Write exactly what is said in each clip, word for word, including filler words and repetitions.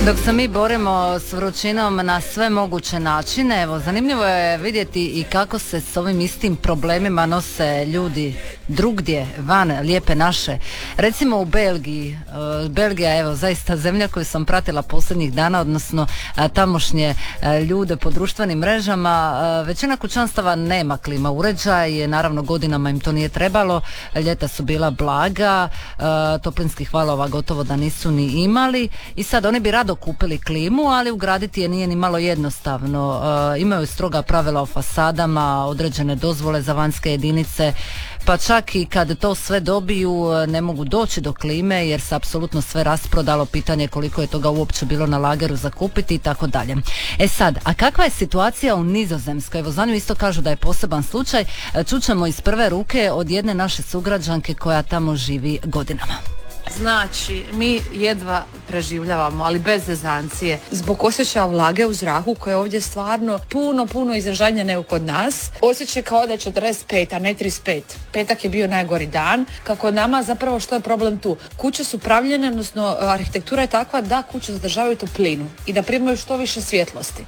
Dok se mi borimo s vrućinom na sve moguće načine, evo, zanimljivo je vidjeti i kako se s ovim istim problemima nose ljudi drugdje, van lijepe naše. Recimo u Belgiji, uh, Belgija, evo, zaista zemlja koju sam pratila posljednjih dana, odnosno uh, tamošnje uh, ljude po društvenim mrežama. Uh, većina kućanstava nema klima uređaj, naravno godinama im to nije trebalo, ljeta su bila blaga, uh, toplinskih valova gotovo da nisu ni imali i sad oni bi rado kupili klimu, ali ugraditi je nije ni malo jednostavno. E, imaju stroga pravila o fasadama, određene dozvole za vanjske jedinice, pa čak i kad to sve dobiju ne mogu doći do klime jer se apsolutno sve rasprodalo, pitanje koliko je toga uopće bilo na lageru za kupiti i tako dalje. E sad, a kakva je situacija u Nizozemskoj? Evo, za nju isto kažu da je poseban slučaj. Čućemo iz prve ruke od jedne naše sugrađanke koja tamo živi godinama. Znači, mi jedva preživljavamo, ali bez zezancije. Zbog osjećaja vlage u zraku koje je ovdje stvarno puno, puno izražajnije nego kod nas. Osjećaj kao da je četrdeset pet, a ne trideset pet. Petak je bio najgori dan. Kako nama zapravo što je problem tu? Kuće su pravljene, odnosno arhitektura je takva da kuće zadržavaju toplinu i da primaju što više svjetlosti.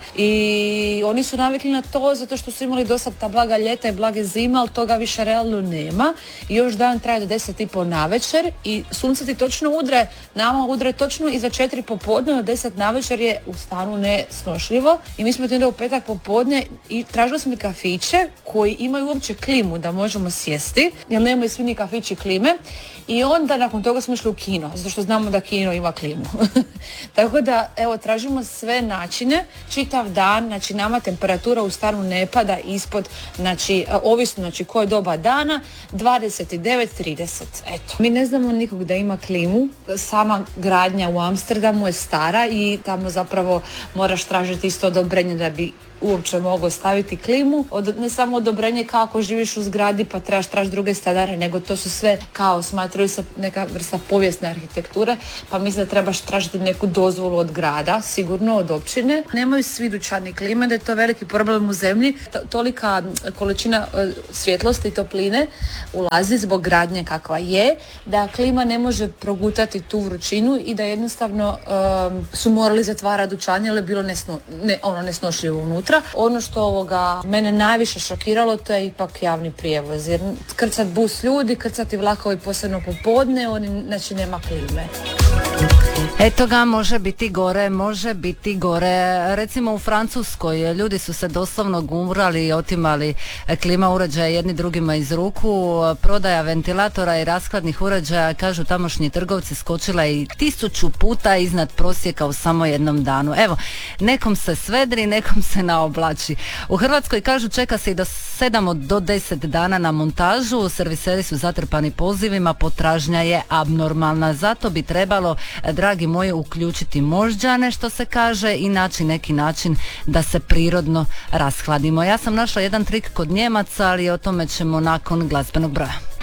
I oni su navikli na to zato što su imali dosad ta blaga ljeta i blage zima, ali toga više realno nema. I još dan traje do deset i pol navečer i sunce ti točno udre, nama udre točno iza četiri popodne, do deset navečer je u stanu nesnošljivo i mi smo ti onda u petak popodne i tražili smo kafiće koji imaju uopće klimu da možemo sjesti, jer nemaju svi ni kafići klime i onda nakon toga smo išli u kino, zato što znamo da kino ima klimu. Tako da, evo, tražimo sve načine, čitav dan, znači nama temperatura u stanu ne pada ispod, znači, ovisno, znači, koje doba dana, dvadeset devet trideset, eto. Mi ne znamo nikog da ima klimu, sama gradnja u Amsterdamu je stara i tamo zapravo moraš tražiti isto odobrenje da bi uopće mogu staviti klimu. Od, ne samo odobrenje kako živiš u zgradi pa trebaš tražiti druge stanare, nego to su sve kao smatraju se neka vrsta povijesne arhitekture, pa mislim da trebaš tražiti neku dozvolu od grada, sigurno od općine. Nemaju svi dućani klime, da je to veliki problem u zemlji. To, tolika količina uh, svjetlosti i topline ulazi zbog gradnje kakva je, da klima ne može progutati tu vrućinu i da jednostavno um, su morali zatvarati dućane jer je bilo nesno, ne, ono nesnošljivo unutra. Ono što ovoga mene najviše šokiralo, to je ipak javni prijevoz, jer krcat bus ljudi, krcati vlakovi posebno popodne, oni, znači nema klime. Eto ga, može biti gore, može biti gore. Recimo u Francuskoj ljudi su se doslovno gurali i otimali klima uređaje jedni drugima iz ruku. Prodaja ventilatora i rashladnih uređaja, kažu tamošnji trgovci, skočila i tisuću puta iznad prosjeka u samo jednom danu. Evo, nekom se svedri, nekom se naoblači. U Hrvatskoj, kažu, čeka se i do sedam do deset dana na montažu. Serviseri su zatrpani pozivima, potražnja je abnormalna. Zato bi trebalo, dragi moji, uključiti moždžane, što se kaže, i naći neki način da se prirodno rashladimo. Ja sam našla jedan trik kod Njemaca, ali o tome ćemo nakon glazbenog broja.